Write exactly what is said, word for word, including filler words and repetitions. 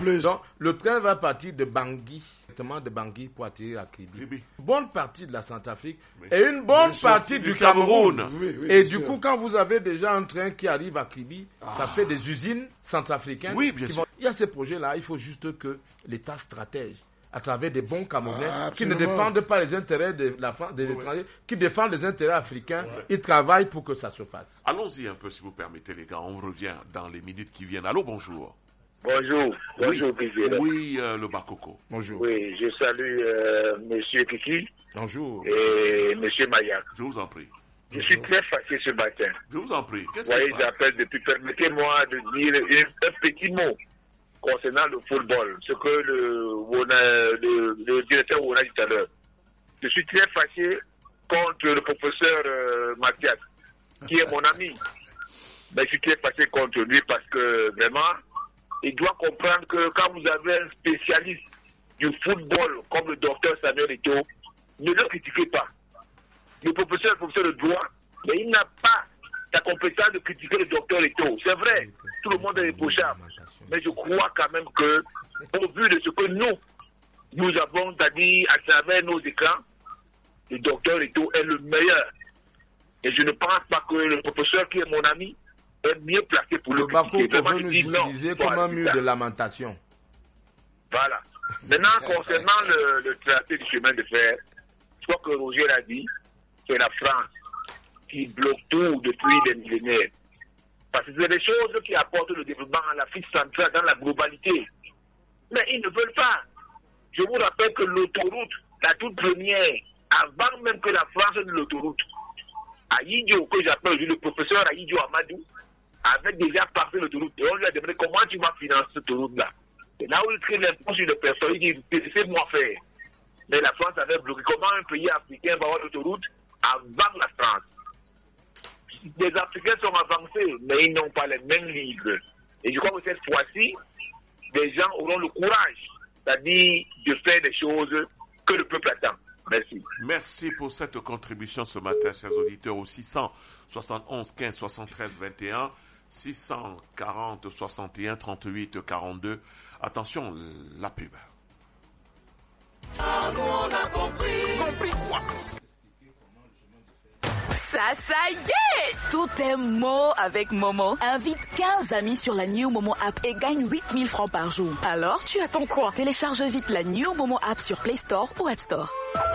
Plus. Donc, le train va partir de Bangui, de Bangui pour atterrir à Kribi. Kribi. Une bonne partie de la Centrafrique Oui. et une bonne sûr, partie du du Cameroun. Cameroun. Oui, oui, et bien du sûr. coup, quand vous avez déjà un train qui arrive à Kribi, ça fait des usines centrafricaines. Oui, bien qui sûr. vont... Il y a ces projets-là, il faut juste que l'État stratège à travers des bons Camerounais Ah, qui ne absolument. défendent pas les intérêts de la France, des Oui, étrangers, qui défendent les intérêts africains. Ils travaillent pour que ça se fasse. Allons-y un peu, si vous permettez, les gars. On revient dans les minutes qui viennent. Allô, bonjour. Bonjour, bonjour Oui, Vivier. oui euh, le Bakoko. Bonjour. Oui, je salue euh, Monsieur Kiki Bonjour. et Monsieur Mayak. Je vous en prie. Je suis très fâché ce matin. Je vous en prie. Qu'est-ce Vous qui voyez, se passe? j'appelle depuis. Permettez-moi de dire un, un petit mot concernant le football. Ce que le, Wona- le, le directeur Wona dit tout à l'heure. Je suis très fâché contre le professeur euh, Mathias, qui est mon ami. Mais je suis très fâché contre lui parce que vraiment, il doit comprendre que quand vous avez un spécialiste du football comme le docteur Samuel Eto'o, ne le critiquez pas. Le professeur est professeur de droit, mais il n'a pas la compétence de critiquer le docteur Eto'o. C'est vrai, tout le monde est réprochable. Mais je crois quand même que, au vu de ce que nous, nous avons dit à travers nos écrans, le docteur Eto'o est le meilleur. Et je ne pense pas que le professeur qui est mon ami est mieux placé pour le, Le Bakoko critiquer. Vraiment, veut je nous dis non. utiliser Voilà, comme un c'est mur ça. de lamentation. Voilà. Maintenant, concernant le, le tracé du chemin de fer, je crois que Roger l'a dit, c'est la France qui bloque tout depuis des millénaires. Parce que c'est des choses qui apportent le développement à l'Afrique centrale dans la globalité. Mais ils ne veulent pas. Je vous rappelle que l'autoroute, la toute première, avant même que la France ait l'autoroute, Aïdjo, que j'appelle aujourd'hui le professeur Aïdjo Amadou, avait déjà passé l'autoroute. Et on lui a demandé comment tu vas financer cette autoroute-là. Et là où il crée l'impôt sur les personnes, il dit laissez-moi faire. Mais la France avait bloqué. Comment un pays africain va avoir l'autoroute avant la France? Les Africains sont avancés, mais ils n'ont pas les mêmes livres. Et je crois que cette fois-ci, les gens auront le courage, c'est-à-dire de faire des choses que le peuple attend. Merci. Merci pour cette contribution ce matin, chers auditeurs, au six cent soixante et onze quinze soixante-treize vingt et un, six cent quarante soixante et un trente-huit quarante-deux. Attention, la pub. Ah, on a compris. Compris quoi? Ça, ça y est! Tout est Mo avec Momo. Invite quinze amis sur la New Momo app et gagne huit mille francs par jour. Alors, tu attends quoi? Télécharge vite la New Momo app sur Play Store ou App Store.